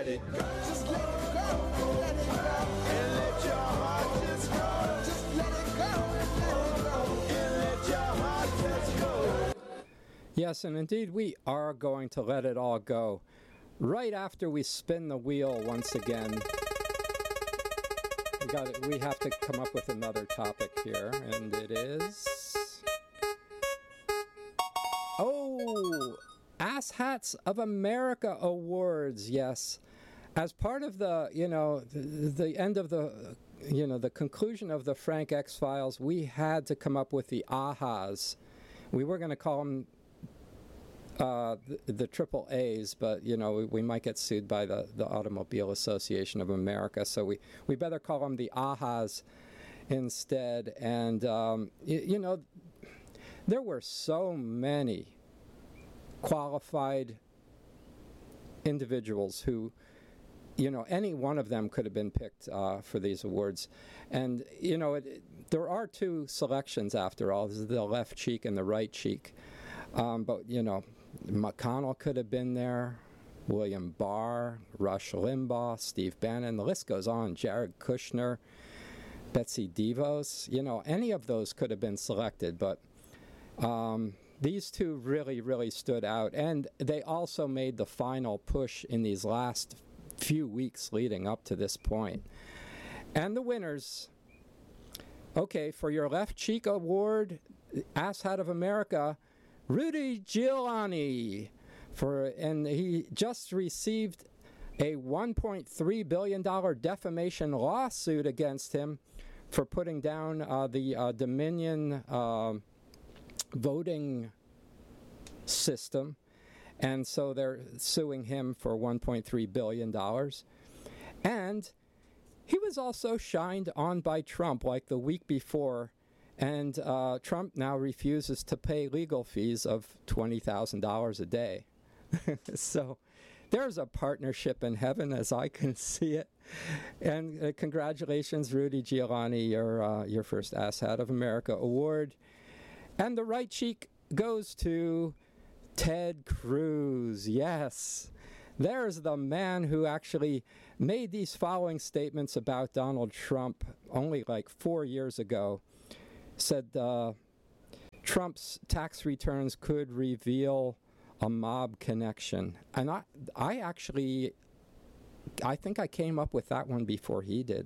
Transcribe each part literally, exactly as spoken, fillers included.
let it go. Just let it go, let it go. And let your heart just go. Just let it go, let it go. And let your heart just go. Yes, and indeed we are going to let it all go. Right after we spin the wheel once again. We got it. We have to come up with another topic here, and it is... Oh, Ass Hats of America Awards, yes. As part of the, you know, the, the end of the, you know, the conclusion of the Frank X-Files, we had to come up with the AHAs. We were going to call them uh, the, the triple A's, but, you know, we, we might get sued by the, the Automobile Association of America, so we, we better call them the AHAs instead. And, um, you, you know, there were so many qualified individuals who, you know, any one of them could have been picked uh, for these awards. And, you know, it, it, there are two selections after all. This is the left cheek and the right cheek. Um, but, you know, McConnell could have been there, William Barr, Rush Limbaugh, Steve Bannon, the list goes on, Jared Kushner, Betsy DeVos. You know, any of those could have been selected, but Um, these two really, really stood out, and they also made the final push in these last few weeks leading up to this point. And the winners, okay, for your Left Cheek Award, Asshat of America, Rudy Giuliani, for, and he just received a one point three billion dollars defamation lawsuit against him for putting down uh, the uh, Dominion uh, voting system, and so they're suing him for one point three billion dollars. And he was also shined on by Trump like the week before, and uh, Trump now refuses to pay legal fees of twenty thousand dollars a day. So there's a partnership in heaven as I can see it. And uh, congratulations, Rudy Giuliani, your, uh, your first Asshat of America award. And the right cheek goes to Ted Cruz. Yes, there's the man who actually made these following statements about Donald Trump only like four years ago. Said uh, Trump's tax returns could reveal a mob connection. And I, I actually, I think I came up with that one before he did.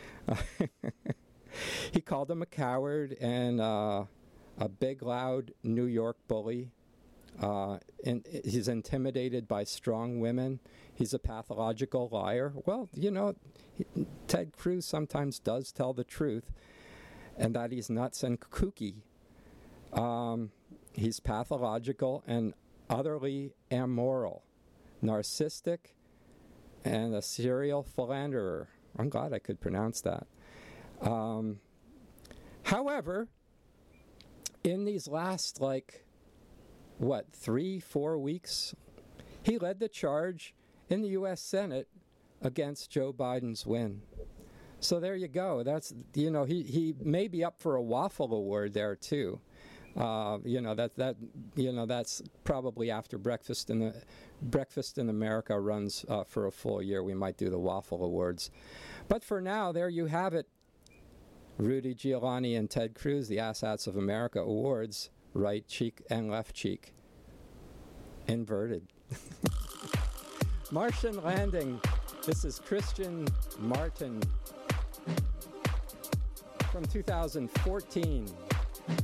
He called him a coward and uh, a big, loud New York bully. Uh, and he's intimidated by strong women. He's a pathological liar. Well, you know, he, Ted Cruz sometimes does tell the truth, and that he's nuts and kooky. Um, he's pathological and utterly immoral, narcissistic, and a serial philanderer. I'm glad I could pronounce that. Um, however, in these last, like, what, three, four weeks, he led the charge in the U S Senate against Joe Biden's win. So there you go. That's, you know, he, he may be up for a waffle award there too. Uh, you know, that that you know that's probably after breakfast in the Breakfast in America runs uh, for a full year. We might do the waffle awards, but for now, there you have it. Rudy Giuliani and Ted Cruz, the Asshats of America awards, right cheek and left cheek, inverted. Martian Landing. This is Christian Martin from two thousand fourteen.